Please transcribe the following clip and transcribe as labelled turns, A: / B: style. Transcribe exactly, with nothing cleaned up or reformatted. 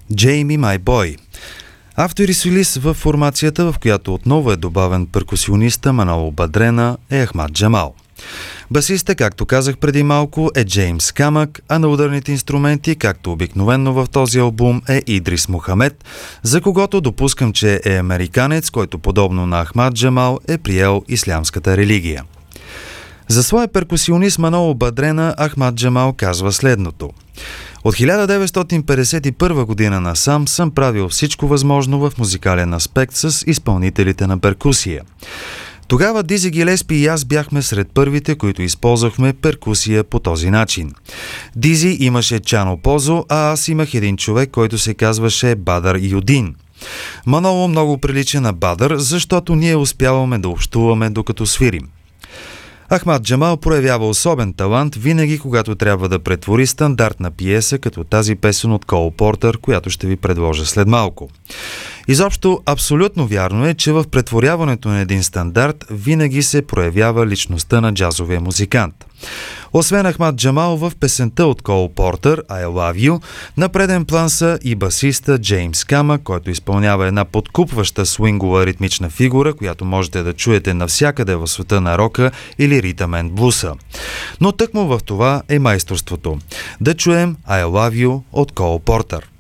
A: Jamie My Boy. Автор и солист в формацията, в която отново е добавен перкусиониста Маноло Бадрена, е Ахмад Джамал. Басиста, както казах преди малко, е Джеймс Камък, а на ударните инструменти, както обикновенно в този албум, е Идрис Мухамед, за когото допускам, че е американец, който подобно на Ахмад Джамал е приел ислямската религия. За своя перкусионист Маноло Бадрена Ахмад Джамал казва следното: от хиляда деветстотин петдесет и първа година насам съм правил всичко възможно в музикален аспект с изпълнителите на перкусия. Тогава Дизи Гилеспи и аз бяхме сред първите, които използвахме перкусия по този начин. Дизи имаше Чано Позо, а аз имах един човек, който се казваше Бадър Юдин. Маноло много прилича на Бадър, защото ние успяваме да общуваме докато свирим. Ахмад Джамал проявява особен талант винаги, когато трябва да претвори стандартна пиеса, като тази песен от Кол Портър, която ще ви предложа след малко. Изобщо, абсолютно вярно е, че в претворяването на един стандарт винаги се проявява личността на джазовия музикант. Освен Ахмад Джамал, в песента от Кол Портър I Love You на преден план са и басиста Джеймс Камък, който изпълнява една подкупваща свингова ритмична фигура, която можете да чуете навсякъде в света на рока или ритъм енд блуса. Но тъкмо в това е майсторството. Да чуем I Love You от Кол Портър.